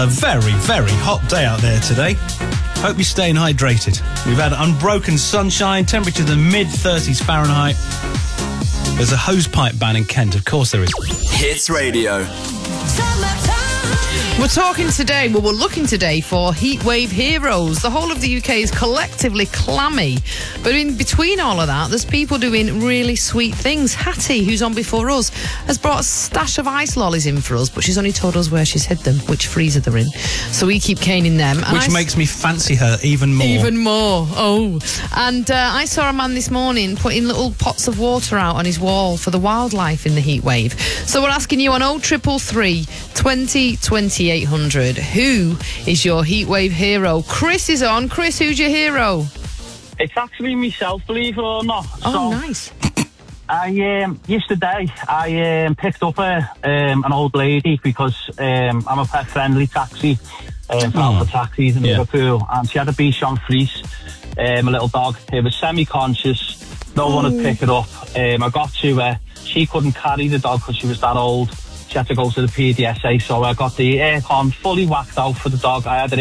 A very, very hot day out there today. Hope you're staying hydrated. We've had unbroken sunshine, temperature in the mid-30s Fahrenheit. There's a hosepipe ban in Kent, of course there is. Hits Radio. We're looking today for heatwave heroes. The whole of the UK is collectively clammy. But in between all of that, there's people doing really sweet things. Hattie, who's on before us, has brought a stash of ice lollies in for us, but she's only told us where she's hid them, which freezer they're in. So we keep caning them. Which makes me fancy her even more. Even more. Oh. And I saw a man this morning putting little pots of water out on his wall for the wildlife in the heat wave. So we're asking you on 0333 20 20 800, who is your heatwave hero? Chris is on. Chris, who's your hero? It's actually myself, believe it or not. Oh, nice. Yesterday I picked up an old lady because I'm a pet-friendly taxi for Alpha Taxis in Liverpool, and she had a Bichon Frise, a little dog. It was semi-conscious. No one had picked it up. I got to her. She couldn't carry the dog because she was that old. She had to go to the PDSA, so I got the aircon fully whacked out for the dog. I had it